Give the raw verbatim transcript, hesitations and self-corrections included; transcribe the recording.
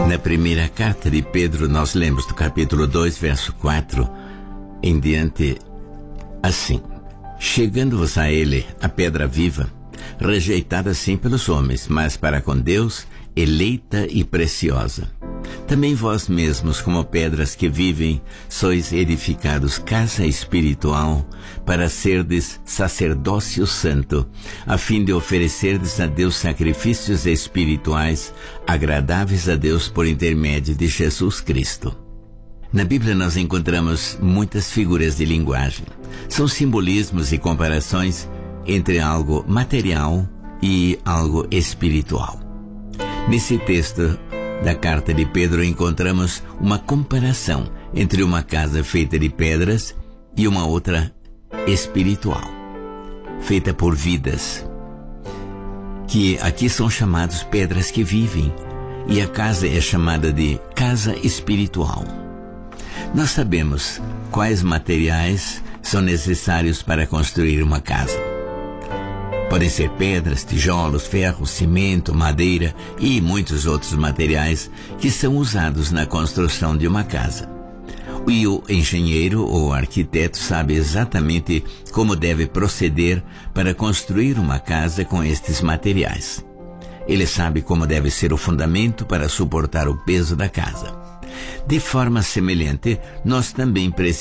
Na primeira carta de Pedro, nós lemos do capítulo dois, verso quatro em diante, assim: chegando-vos a ele, a pedra viva, rejeitada sim pelos homens, mas para com Deus, eleita e preciosa. Também vós mesmos, como pedras que vivem, sois edificados casa espiritual, para serdes sacerdócio santo, a fim de oferecerdes a Deus sacrifícios espirituais, agradáveis a Deus por intermédio de Jesus Cristo. Na Bíblia nós encontramos muitas figuras de linguagem. São simbolismos e comparações entre algo material e algo espiritual. Nesse texto da carta de Pedro encontramos uma comparação entre uma casa feita de pedras e uma outra espiritual, feita por vidas, que aqui são chamados pedras que vivem, e a casa é chamada de casa espiritual. Nós sabemos quais materiais são necessários para construir uma casa. Podem ser pedras, tijolos, ferro, cimento, madeira e muitos outros materiais que são usados na construção de uma casa. E o engenheiro ou arquiteto sabe exatamente como deve proceder para construir uma casa com estes materiais. Ele sabe como deve ser o fundamento para suportar o peso da casa. De forma semelhante, nós também precisamos